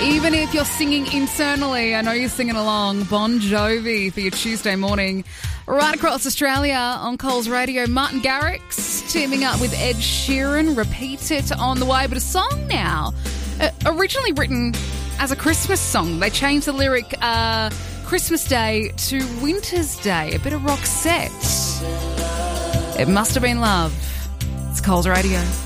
Even if you're singing internally, I know you're singing along. Bon Jovi for your Tuesday morning. Right across Australia on Coles Radio, Martin Garrix teaming up with Ed Sheeran. Repeat It on the way. But a song now, originally written as a Christmas song. They changed the lyric Christmas Day to Winter's Day. A bit of Roxette. It Must Have Been Love. It's Coles Radio.